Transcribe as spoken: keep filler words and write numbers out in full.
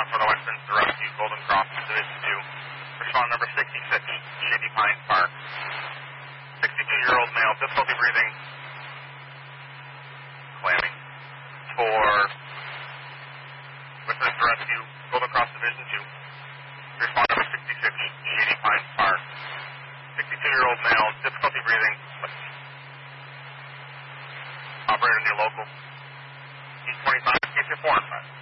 Town for the Westminster Rescue, Golden Cross, Division two. Respond number sixty-six, Shady Pines Park. sixty-two-year-old male, difficulty breathing, clamming. For Westminster Rescue, Golden Cross, Division two. Respond number sixty-six, Shady Pines Park. sixty-two-year-old male, difficulty breathing. Operator near local. East twenty-five, K four and five.